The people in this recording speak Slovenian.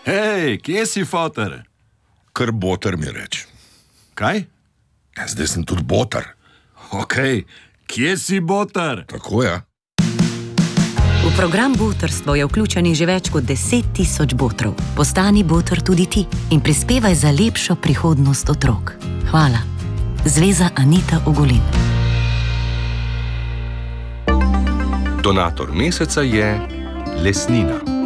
Hej, kje si, foter? Kar boter mi reč. Kaj? Ja, zdaj sem tudi boter. Okej, kje si, boter? Tako je. V program Botrstvo je vključenih že več kot 10 000 botrov. Postani boter tudi ti in prispevaj za lepšo prihodnost otrok. Hvala. Zveza Anita Ogulin. Donator meseca je Lesnina.